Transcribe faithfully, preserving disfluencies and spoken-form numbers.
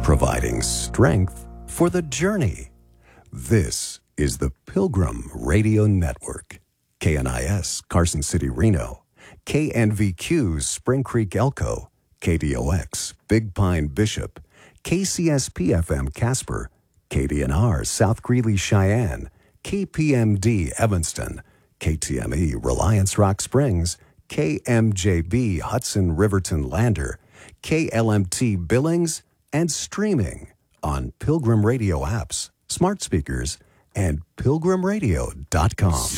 providing strength for the journey. This is the Pilgrim Radio Network. K N I S, Carson City, Reno. K N V Q, Spring Creek, Elko. K D O X, Big Pine, Bishop. K C S P F M, Casper. K D N R, South Greeley, Cheyenne. K P M D, Evanston. K T M E, Reliance Rock Springs. K M J B, Hudson Riverton Lander. K L M T Billings, and streaming on Pilgrim Radio apps, smart speakers, and pilgrim radio dot com.